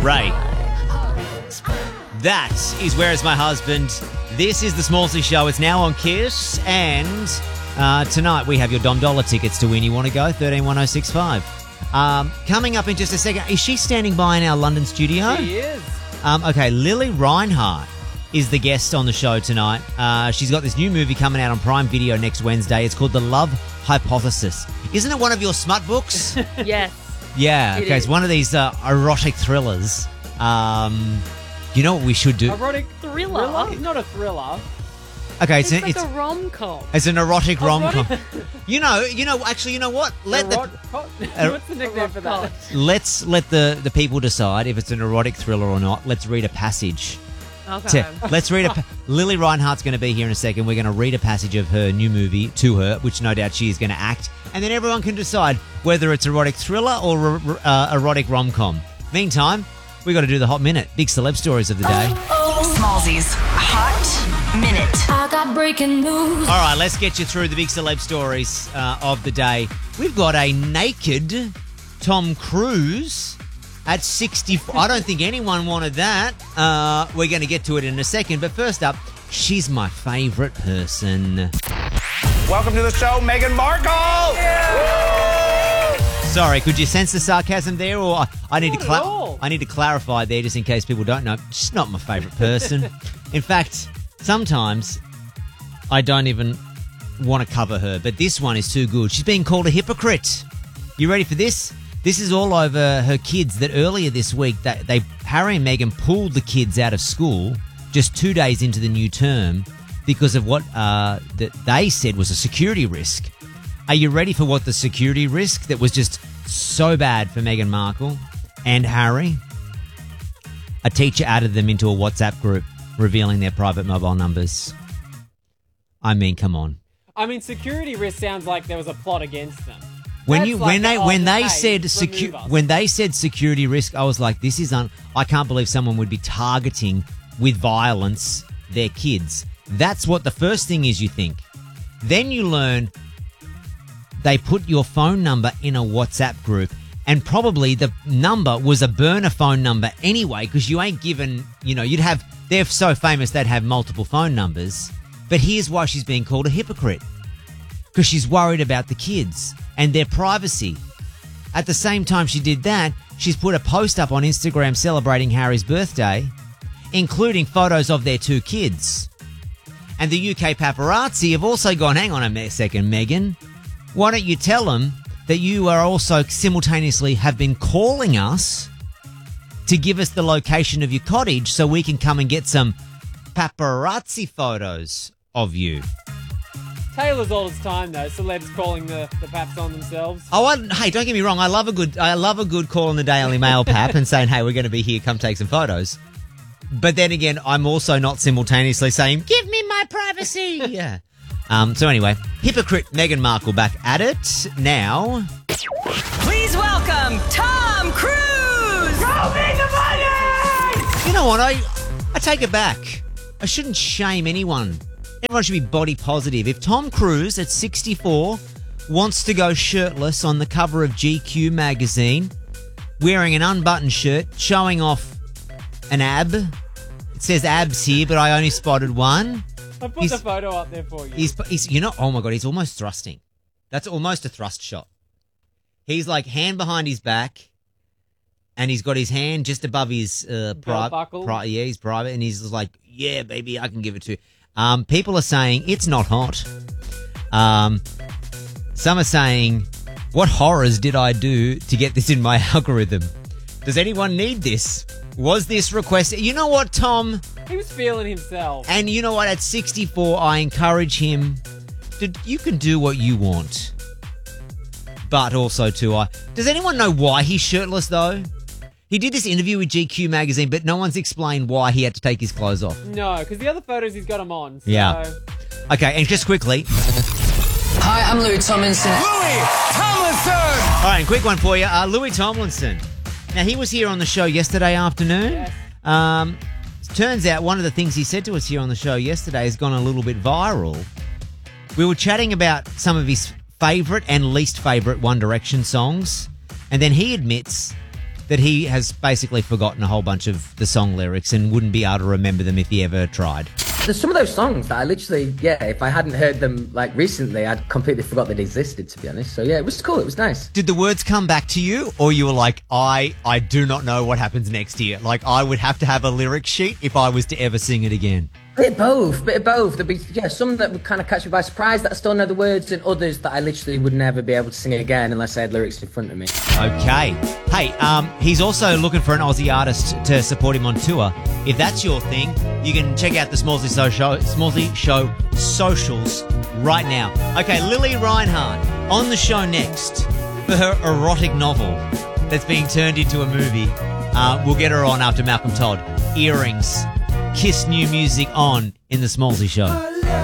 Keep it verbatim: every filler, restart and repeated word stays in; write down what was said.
Ray. That is Where Is My Husband? This is the Smallsy Show. It's now on Kiss, and uh, tonight we have your Dom Dollar tickets to win. You want to go? thirteen one oh six five. Um, coming up in just a second, is she standing by in our London studio? She is. Um, okay, Lily Reinhart is the guest on the show tonight. Uh, she's got this new movie coming out on Prime Video next Wednesday. It's called The Love Hypothesis. Isn't it one of your smut books? Yes. Yeah, It okay, is. it's one of these uh, erotic thrillers. Um, you know what we should do? Erotic Thriller. thriller? It's not a thriller. Okay, it's, It's a, like it's, a rom-com. it's an erotic rom-com. Erotic? You know, you know. Actually, you know what? Let the, Erot- What's the nickname for that? let's let the, the people decide if it's an erotic thriller or not. Let's read a passage. Okay. To- let's read a. pa- Lily Reinhart's going to be here in a second. We're going to read a passage of her new movie to her, which no doubt she is going to act, and then everyone can decide whether it's erotic thriller or uh, erotic rom-com. Meantime, we got to do the hot minute. Big celeb stories of the day. Smallsy's Hot Minute. I got breaking news. All right, let's get you through the big celeb stories uh, of the day. We've got a naked Tom Cruise at sixty-four. I don't think anyone wanted that. Uh, we're going to get to it in a second. But first up, she's my favourite person. Welcome to the show, Meghan Markle! Sorry, could you sense the sarcasm there, or I, I need Not to at cla- all. I need to clarify there, just in case people don't know. She's not my favourite person. In fact, sometimes I don't even want to cover her, but this one is too good. She's being called a hypocrite. You ready for this? This is all over her kids. That earlier this week, that they Harry and Meghan pulled the kids out of school just two days into the new term because of what uh, that they said was a security risk. Are you ready for what the security risk that was just so bad for Meghan Markle and Harry? A teacher added them into a WhatsApp group revealing their private mobile numbers. I mean, come on. I mean, security risk sounds like there was a plot against them. When That's you like when the, they oh, when they hey, said remove secu- us. when they said security risk, I was like, this is un- I can't believe someone would be targeting with violence their kids. That's what the first thing is you think. Then you learn they put your phone number in a WhatsApp group, and probably the number was a burner phone number anyway, because you ain't given, you know, you'd have, they're so famous they'd have multiple phone numbers. But here's why she's being called a hypocrite. Because she's worried about the kids and their privacy. At the same time she did that, she's put a post up on Instagram celebrating Harry's birthday, including photos of their two kids. And the U K paparazzi have also gone, hang on a me- second, Meghan. Why don't you tell them that you are also simultaneously have been calling us to give us the location of your cottage so we can come and get some paparazzi photos of you. Taylor's all his time, though. Celebs calling the, the paps on themselves. Oh, I, hey, don't get me wrong. I love a good, I love a good call in the Daily Mail, pap, and saying, "Hey, we're going to be here. Come take some photos." But then again, I'm also not simultaneously saying, "Give me my privacy." Yeah. Um. So anyway, hypocrite Meghan Markle back at it now. Please welcome Tom Cruise. You know what? I, I take it back. I shouldn't shame anyone. Everyone should be body positive. If Tom Cruise at sixty-four wants to go shirtless on the cover of G Q magazine, wearing an unbuttoned shirt, showing off an ab. It says abs here, but I only spotted one. I put He's- the photo up there for you. He's, he's, you know, oh my God, he's almost thrusting. That's almost a thrust shot. He's like hand behind his back, and he's got his hand just above his uh, Belt private. buckle. Pri- yeah, he's private, and he's like, yeah, baby, I can give it to you. Um, people are saying it's not hot. Um, some are saying, what horrors did I do to get this in my algorithm? Does anyone need this? Was this requested? You know what, Tom? He was feeling himself. And you know what? At sixty-four, I encourage him to, you can do what you want. But also, too, I. Does anyone know why he's shirtless, though? He did this interview with G Q magazine, but no one's explained why he had to take his clothes off. No, because the other photos he's got him on. So. Yeah. Okay, and just quickly. Hi, I'm Louis Tomlinson. Louis Tomlinson! All right, and quick one for you. Uh, Louis Tomlinson. Now, he was here on the show yesterday afternoon. Yes. Um, turns out one of the things he said to us here on the show yesterday has gone a little bit viral. We were chatting about some of his favourite and least favourite One Direction songs, and then he admits that he has basically forgotten a whole bunch of the song lyrics and wouldn't be able to remember them if he ever tried. There's some of those songs that I literally, yeah, if I hadn't heard them like recently, I'd completely forgot they existed, to be honest. So yeah, it was cool. It was nice. Did the words come back to you, or you were like, I, I do not know what happens next here? Like, I would have to have a lyric sheet if I was to ever sing it again. Bit of both, bit of both. There'd be, yeah, some that would kind of catch me by surprise that I still know the words, and others that I literally would never be able to sing it again unless I had lyrics in front of me. Okay. Hey, um, he's also looking for an Aussie artist to support him on tour. If that's your thing, you can check out the Smallsy Show, show, Smallsy Show socials right now. Okay, Lily Reinhardt on the show next for her erotic novel that's being turned into a movie. Uh, we'll get her on after Malcolm Todd. Earrings. Kiss new music on in the Smallsy Show.